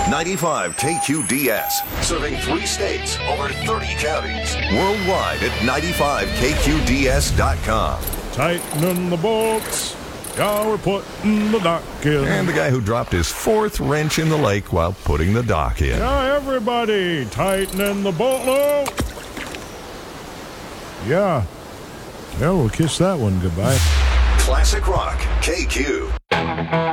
95 KQDS, serving 3 states, over 30 counties. Worldwide at 95KQDS.com. Tightening the bolts. Yeah, we're putting the dock in. And the guy who dropped his 4th wrench in the lake while putting the dock in. Yeah, everybody, tightening the bolt loop. Yeah. Yeah, we'll kiss that one goodbye. Classic Rock, KQ.